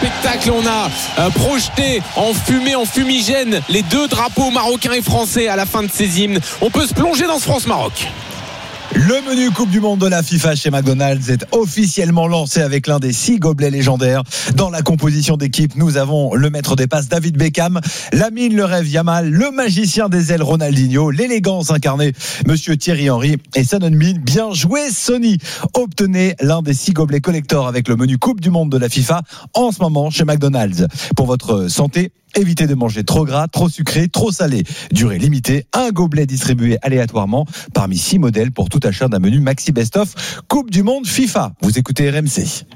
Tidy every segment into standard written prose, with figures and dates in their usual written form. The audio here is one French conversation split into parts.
spectacle. On a projeté en fumée, en fumigène les deux drapeaux marocains et français à la fin de ces hymnes. On peut se plonger dans ce France-Maroc. Le menu Coupe du Monde de la FIFA chez McDonald's est officiellement lancé avec l'un des 6 gobelets légendaires. Dans la composition d'équipe, nous avons le maître des passes David Beckham, Lamine le rêve Yamal, le magicien des ailes Ronaldinho, l'élégance incarnée Monsieur Thierry Henry et Son Heung-min. Bien joué Sony. Obtenez l'un des 6 gobelets collector avec le menu Coupe du Monde de la FIFA en ce moment chez McDonald's. Pour votre santé, évitez de manger trop gras, trop sucré, trop salé. Durée limitée, un gobelet distribué aléatoirement parmi 6 modèles pour tout achat d'un menu Maxi Best of Coupe du Monde FIFA. Vous écoutez RMC.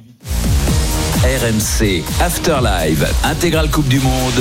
RMC Afterlive, intégrale Coupe du Monde.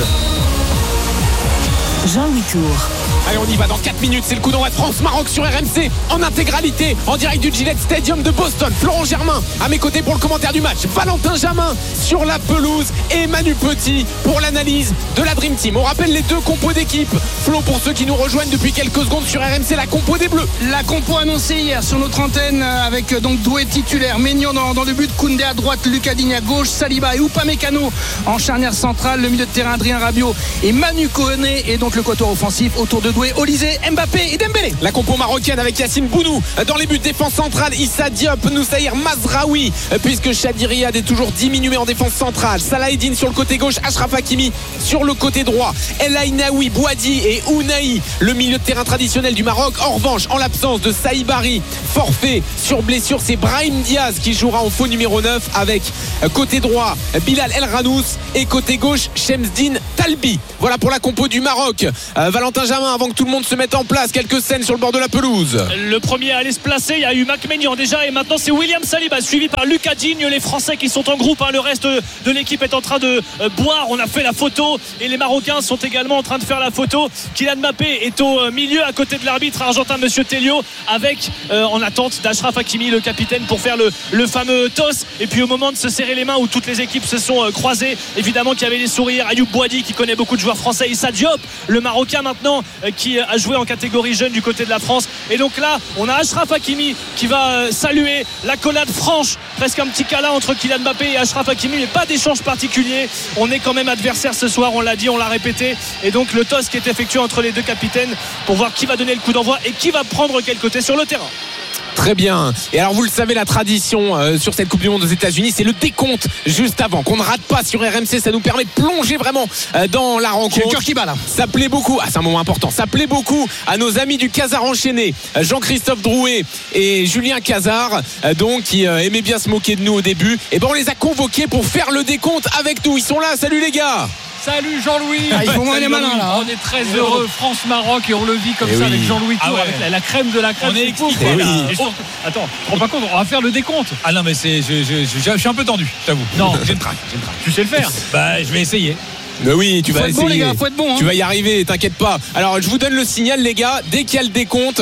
Jean-Louis Tour. Allez, on y va dans 4 minutes. C'est le coup d'envoi de France-Maroc sur RMC en intégralité, en direct du Gillette Stadium de Boston. Florent Germain à mes côtés pour le commentaire du match. Valentin Jamin sur la pelouse et Manu Petit pour l'analyse de la Dream Team. On rappelle les deux compos d'équipe. Flo, pour ceux qui nous rejoignent depuis quelques secondes sur RMC, la compo des Bleus. La compo annoncée hier sur notre antenne avec donc Doué titulaire, Maignan dans le but, Koundé à droite, Lucas Digne à gauche, Saliba et Upamecano en charnière centrale, le milieu de terrain Adrien Rabiot et Manu Koné, et donc le quatuor offensif autour de Doué, Olysée, Mbappé et Dembélé. La compo marocaine avec Yacine Bounou dans les buts, défense centrale Issa Diop, Noussaïr Mazraoui, puisque Chadi Riyad est toujours diminué en défense centrale. Salah Eddine sur le côté gauche, Achraf Hakimi sur le côté droit, El Ainaoui, Bouadi et Ounahi, le milieu de terrain traditionnel du Maroc. En revanche, en l'absence de Saïbari, forfait sur blessure, c'est Brahim Diaz qui jouera en faux numéro 9 avec côté droit Bilal El Ranous et côté gauche Chemsdine Talbi. Voilà pour la compo du Maroc. Valentin Jamin, avant que tout le monde se mette en place, quelques scènes sur le bord de la pelouse. Le premier à aller se placer, il y a eu Maignan déjà, et maintenant c'est William Saliba suivi par Lucas Digne. Les Français qui sont en groupe, le reste de l'équipe est en train de boire. On a fait la photo et les Marocains sont également en train de faire la photo. Kylian Mbappé est au milieu à côté de l'arbitre argentin Monsieur Telio, avec en attente d'Achraf Hakimi, le capitaine, pour faire le fameux toss. Et puis au moment de se serrer les mains où toutes les équipes se sont croisées, évidemment qu'il y avait les sourires. Ayoub Bouadi qui connaît beaucoup de joueurs français, Issa Diop, le Marocain maintenant, qui a joué en catégorie jeune du côté de la France. Et donc là on a Achraf Hakimi qui va saluer l'accolade franche, presque un petit câlin entre Kylian Mbappé et Achraf Hakimi, mais pas d'échange particulier. On est quand même adversaires ce soir, on l'a dit, on l'a répété, et donc le toss qui est effectué entre les deux capitaines pour voir qui va donner le coup d'envoi et qui va prendre quel côté sur le terrain. Très bien. Et alors vous le savez, la tradition sur cette Coupe du Monde aux États-Unis, c'est le décompte juste avant, qu'on ne rate pas sur RMC. Ça nous permet de plonger vraiment dans la rencontre. C'est le cœur qui bat là. Ça plaît beaucoup. C'est un moment important. Ça plaît beaucoup à nos amis du Casar enchaîné, Jean-Christophe Drouet et Julien Cazard, donc qui aimaient bien se moquer de nous au début. Et ben on les a convoqués pour faire le décompte avec nous. Ils sont là. Salut les gars. Salut Jean-Louis. Il faut moins les malins là. On est très heureux, France-Maroc, et on le vit comme ça avec Jean-Louis Tour, avec la crème de la crème. On est excité. Attends, tu te rends pas compte, on va faire le décompte. Ah non, mais je suis un peu tendu, je t'avoue. Non, j'ai le trac. Tu sais le faire. Bah, je vais essayer. Mais oui, tu vas essayer. Bon, les gars, faut être bon, hein. Tu vas y arriver, t'inquiète pas. Alors je vous donne le signal les gars, dès qu'il y a le décompte,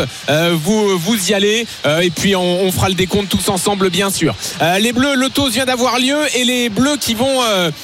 vous y allez, et puis on fera le décompte tous ensemble bien sûr. Les Bleus, le toss vient d'avoir lieu, et les Bleus qui vont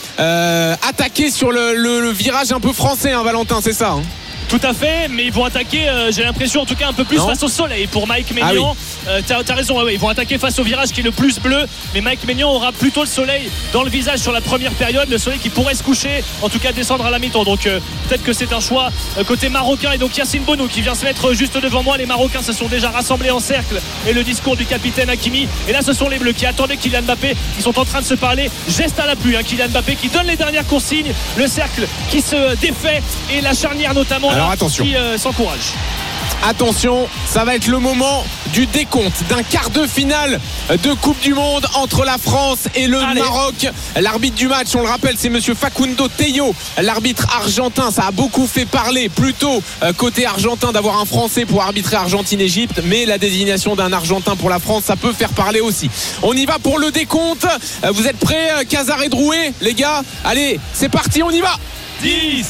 attaquer sur le virage un peu français, hein, Valentin, c'est ça hein? Tout à fait, mais ils vont attaquer, j'ai l'impression en tout cas un peu plus face au soleil pour Mike Maignan. T'as raison, ils vont attaquer face au virage qui est le plus bleu, mais Mike Maignan aura plutôt le soleil dans le visage sur la première période, le soleil qui pourrait se coucher, en tout cas descendre à la mi-temps. Donc peut-être que c'est un choix côté marocain. Et donc Yacine Bounou qui vient se mettre juste devant moi. Les Marocains se sont déjà rassemblés en cercle, et le discours du capitaine Hakimi. Et là ce sont les Bleus qui attendaient Kylian Mbappé, qui sont en train de se parler geste à l'appui, Kylian Mbappé qui donne les dernières consignes, le cercle qui se défait et la charnière notamment. Alors attention, qui s'encourage. Attention, ça va être le moment du décompte d'un quart de finale de Coupe du Monde entre la France et le Maroc. L'arbitre du match, on le rappelle, c'est monsieur Facundo Tello, l'arbitre argentin. Ça a beaucoup fait parler, plutôt côté argentin, d'avoir un Français pour arbitrer Argentine-Égypte, mais la désignation d'un Argentin pour la France, ça peut faire parler aussi. On y va pour le décompte. Vous êtes prêts, Cazard et Drouet, les gars? Allez, c'est parti, on y va. 10,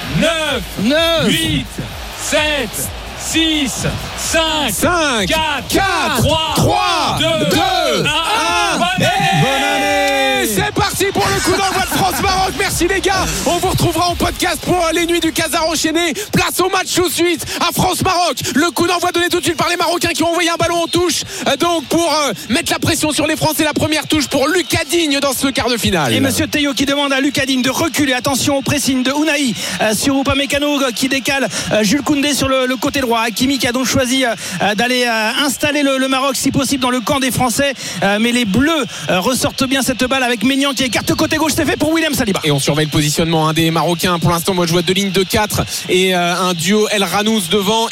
9, 8, 7, 6, 5, 4, 3, 2, 1. Bonne année. Et c'est parti pour le coup d'envoi de France-Maroc. Merci les gars. On vous retrouvera en podcast pour les nuits du Casar enchaîné. Place au match tout de suite à France-Maroc. Le coup d'envoi donné tout de suite par les Marocains qui ont envoyé un ballon en touche. Donc pour mettre la pression sur les Français, la première touche pour Lucas Digne dans ce quart de finale. Et monsieur Théo qui demande à Lucas Digne de reculer. Attention au pressing de Unai sur Upamecano qui décale Jules Koundé sur le côté droit. Hakimi qui a donc choisi d'aller installer le Maroc si possible dans le camp des Français. Mais les Bleus ressortent bien cette balle avec Maignan qui écarte côté gauche. C'est fait pour William Saliba. Et on surveille le positionnement des Marocains. Pour l'instant, moi je vois deux lignes de 4 et un duo El Ranous devant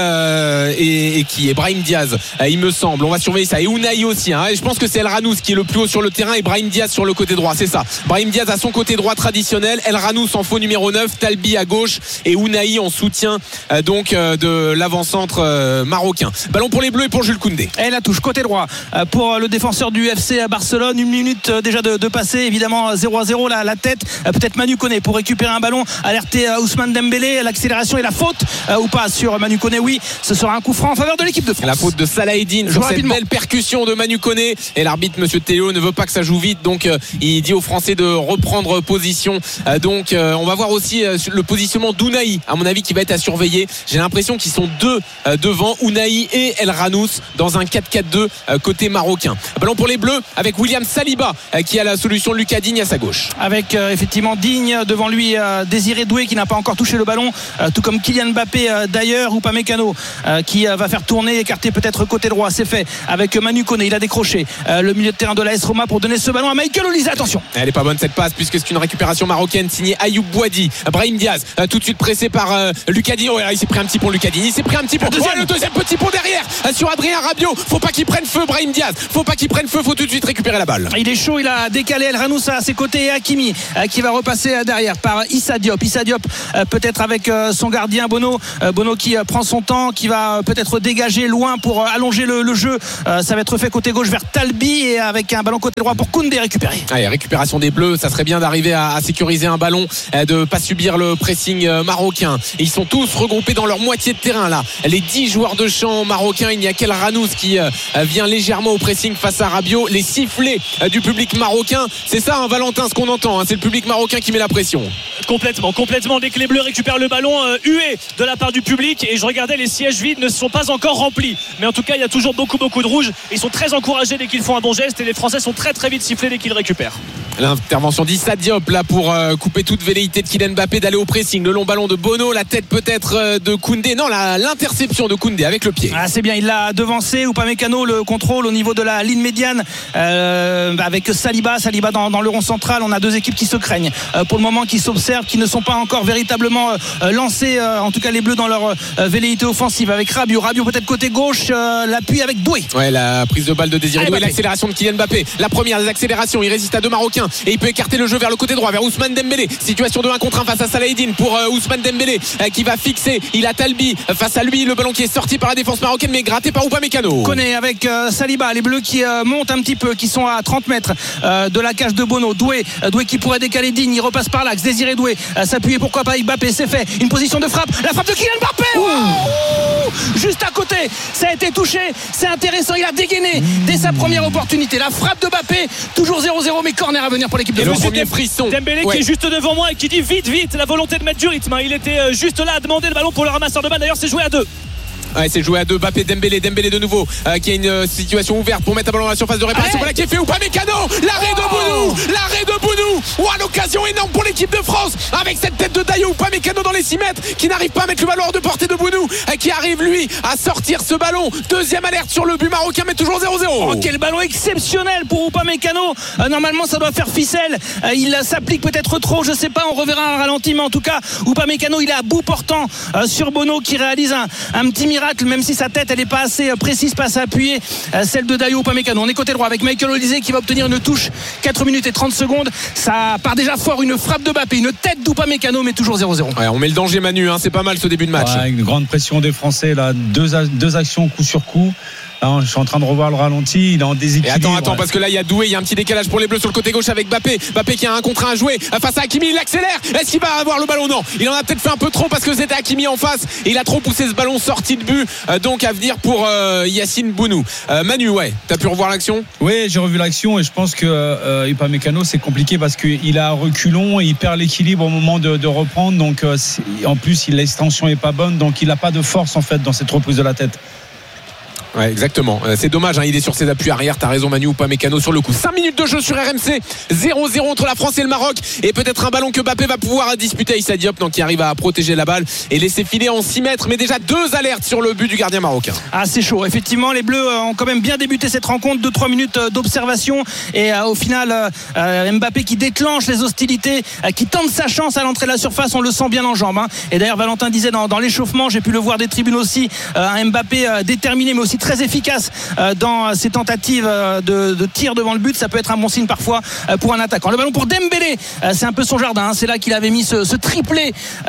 et qui est Brahim Diaz, il me semble. On va surveiller ça. Et Unai aussi. Et je pense que c'est El Ranous qui est le plus haut sur le terrain et Brahim Diaz sur le côté droit. C'est ça. Brahim Diaz à son côté droit traditionnel. El Ranous en faux numéro 9. Talbi à gauche et Unai en soutien de l'avant-centre marocain. Ballon pour les Bleus et pour Jules Koundé. Et la touche côté droit pour le défenseur du FC Barcelone. Une minute déjà de passer. Évidemment 0-0 la tête. Peut-être Manu Koné pour récupérer un ballon. Alerter Ousmane Dembélé. L'accélération et la faute ou pas sur Manu Koné. Oui, ce sera un coup franc en faveur de l'équipe de France. La faute de Salah Eddine sur cette belle percussion de Manu Koné. Et l'arbitre monsieur Théo ne veut pas que ça joue vite. Donc il dit aux Français de reprendre position. Donc on va voir aussi le positionnement d'Unai, à mon avis, qui va être à surveiller. J'ai l'impression qu'ils sont deux devant, Unai et El Ranous, dans un 4-4-2 côté marocain. Ballon pour les Bleus avec William Saliba qui a la solution de Lucas Digne à sa gauche. Avec effectivement Digne devant lui, Désiré Doué qui n'a pas encore touché le ballon, tout comme Kylian Mbappé d'ailleurs, ou Upamecano qui va faire tourner, écarter peut-être côté droit. C'est fait avec Manu Koné. Il a décroché le milieu de terrain de l'AS Roma pour donner ce ballon à Michael Olise. Attention, elle est pas bonne cette passe puisque c'est une récupération marocaine signée Ayoub Bouadi. Brahim Diaz tout de suite pressé par Lucas Digne. Il s'est pris un petit pont Lucas Digne. Il s'est pris un petit pont. Le deuxième petit pont derrière sur Adrien Rabiot. Faut pas qu'il prenne feu Brahim Diaz. Faut pas qu'il prenne feu. Faut tout de suite récupérer la balle. Il est chaud. Il a décalé El Ranous à ses côtés et Hakimi qui va repasser derrière par Issa Diop. Issa Diop peut-être avec son gardien Bono qui prend son temps, qui va peut-être dégager loin pour allonger le jeu. Ça va être fait côté gauche vers Talbi et avec un ballon côté droit pour Koundé récupéré. Allez, récupération des Bleus. Ça serait bien d'arriver à sécuriser un ballon, de pas subir le pressing marocain. Et ils sont tous regroupés dans leur moitié de terrain là. Les 10 joueurs de champ marocains. Il n'y a qu'El Ranous qui vient légèrement au pressing face à Rabiot. Les sifflets du public marocain, c'est ça Valentin, ce qu'on entend, c'est le public marocain qui met la pression. Complètement. Dès que les Bleus récupèrent le ballon, hué de la part du public, et je regardais, les sièges vides ne sont pas encore remplis, mais en tout cas il y a toujours beaucoup de rouge. Ils sont très encouragés dès qu'ils font un bon geste et les Français sont très vite sifflés dès qu'ils récupèrent. L'intervention d'Issa Diop là pour couper toute velléité de Kylian Mbappé d'aller au pressing. Le long ballon de Bono, la tête peut-être de Koundé. Non, l'interception de Koundé avec le pied. C'est bien, il l'a devancé. Upamecano le contrôle au niveau de la ligne médiane avec Saliba dans le rond central. On a deux équipes qui se craignent pour le moment, qui s'observent, qui ne sont pas encore véritablement lancés, en tout cas les Bleus dans leur velléité offensive avec Rabiot peut-être côté gauche, l'appui avec Doué. Ouais, la prise de balle de Désiré Doué, l'accélération de Kylian Mbappé, la première des accélérations, il résiste à deux Marocains et il peut écarter le jeu vers le côté droit, vers Ousmane Dembélé. Situation de 1 contre 1 face à Salah Eddine pour Ousmane Dembélé qui va fixer. Il a Talbi face à lui, le ballon qui est sorti par la défense marocaine mais gratté par Upamecano. Koné avec Saliba, les Bleus qui montent un petit peu, qui sont à 30 mètres de la cage de Bono. Doué qui pourrait décaler Digne, il repasse par l'axe. Désiré Doué s'appuyer pourquoi pas avec Mbappé, c'est fait. Une position de frappe, la frappe de Kylian Mbappé, juste à côté, ça a été touché, c'est intéressant, il a dégainé dès sa première opportunité. La frappe de Mbappé, toujours 0-0 mais corner à venir pour l'équipe de France. Le premier frisson Dembélé qui est juste devant moi et qui dit vite, la volonté de mettre du rythme. Il était juste là à demander le ballon pour le ramasseur de balle. D'ailleurs c'est joué à 2. Ouais, c'est joué à 2. Mbappé, Dembélé de nouveau qui a une situation ouverte pour mettre un ballon dans la surface de réparation. Voilà qui est fait. Upamecano, l'arrêt de Bounou. L'occasion énorme pour l'équipe de France avec cette tête de Dayo. Upamecano dans les 6 mètres qui n'arrive pas à mettre le ballon hors de portée de Bounou, qui arrive lui à sortir ce ballon. Deuxième alerte sur le but marocain mais toujours 0-0. Quel ballon exceptionnel pour Upamecano. Normalement ça doit faire ficelle. Il s'applique peut-être trop, je sais pas, on reverra un ralenti, mais en tout cas Upamecano il est à bout portant sur Bono qui réalise un petit miracle, même si sa tête elle n'est pas assez précise, pas assez appuyée, celle de Dayo Upamecano. On est côté droit avec Michael Olise qui va obtenir une touche, 4 minutes et 30 secondes. Ça part déjà fort, une frappe de Mbappé, une tête d'Upamecano mais toujours 0-0. Ouais, on met le danger Manu, c'est pas mal ce début de match. Une grande pression des Français là, deux actions coup sur coup. Alors, je suis en train de revoir le ralenti, il est en déséquilibre. Et attends, parce que là il y a Doué, il y a un petit décalage pour les Bleus sur le côté gauche avec Mbappé qui a un contre un à jouer face à Hakimi, il accélère. Est-ce qu'il va avoir le ballon? Non, il en a peut-être fait un peu trop parce que c'était Hakimi en face et il a trop poussé ce ballon sorti de but. Donc à venir pour Yacine Bounou. Manu, t'as pu revoir l'action? Oui, j'ai revu l'action et je pense que Upamecano, c'est compliqué parce qu'il a reculons et il perd l'équilibre au moment de reprendre. Donc en plus, l'extension est pas bonne, donc il n'a pas de force en fait dans cette reprise de la tête. Ouais, exactement. C'est dommage, il est sur ses appuis arrière. T'as raison, Manu, Upamecano sur le coup. 5 minutes de jeu sur RMC. 0-0 entre la France et le Maroc. Et peut-être un ballon que Mbappé va pouvoir disputer. Issa Diop, donc, qui arrive à protéger la balle et laisser filer en 6 mètres. Mais déjà 2 alertes sur le but du gardien marocain. Ah, c'est chaud. Effectivement, les Bleus ont quand même bien débuté cette rencontre. 2-3 minutes d'observation. Et au final, Mbappé qui déclenche les hostilités, qui tente sa chance à l'entrée de la surface. On le sent bien en jambes. Et d'ailleurs, Valentin disait dans l'échauffement, j'ai pu le voir des tribunes aussi, un Mbappé déterminé, mais aussi très efficace dans ses tentatives de tir devant le but. Ça peut être un bon signe parfois pour un attaquant. Le ballon pour Dembélé, c'est un peu son jardin, c'est là qu'il avait mis ce triplé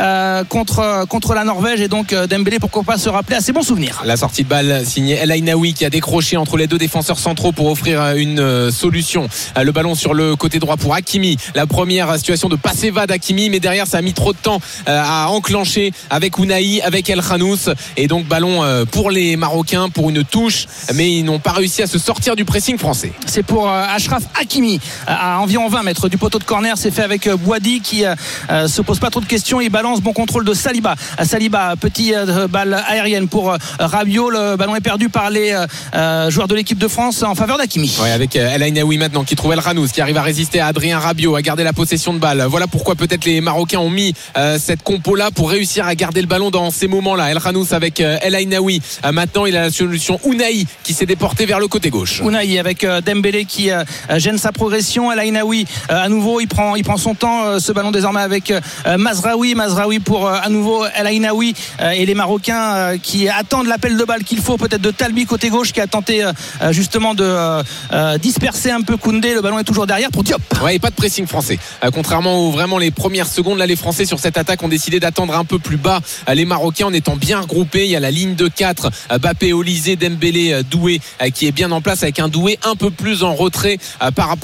contre la Norvège, et donc Dembélé, pourquoi pas se rappeler à ses bons souvenirs. La sortie de balle signée El Ainaoui qui a décroché entre les deux défenseurs centraux pour offrir une solution. Le ballon sur le côté droit pour Hakimi, la première situation de passer va d'Hakimi, mais derrière ça a mis trop de temps à enclencher avec Ounahi, avec El Khanous, et donc ballon pour les Marocains pour une touche, mais ils n'ont pas réussi à se sortir du pressing français. C'est pour Achraf Hakimi à environ 20 mètres du poteau de corner. C'est fait avec Boadi qui se pose pas trop de questions. Il balance, bon contrôle de Saliba. Petit balle aérienne pour Rabiot. Le ballon est perdu par les joueurs de l'équipe de France en faveur d'Hakimi. Ouais, avec El Ainaoui maintenant qui trouve El Khanous, qui arrive à résister à Adrien Rabiot, à garder la possession de balle. Voilà pourquoi peut-être les Marocains ont mis cette compo là pour réussir à garder le ballon dans ces moments là. El Khanous avec El Ainaoui. Maintenant il a la solution Ounahi qui s'est déporté vers le côté gauche. Ounahi avec Dembélé qui gêne sa progression. El Ainaoui à nouveau il prend son temps, ce ballon désormais avec Mazraoui pour à nouveau El Ainaoui, et les Marocains qui attendent l'appel de balle qu'il faut, peut-être de Talbi côté gauche, qui a tenté justement de disperser un peu Koundé. Le ballon est toujours derrière pour Diop. Ouais, et pas de pressing français, contrairement aux vraiment les premières secondes. Là les Français sur cette attaque ont décidé d'attendre un peu plus bas les Marocains en étant bien regroupés. Il y a la ligne de 4, Mbappé, Olysée, Dembélé, Doué qui est bien en place, avec un Doué un peu plus en retrait par rapport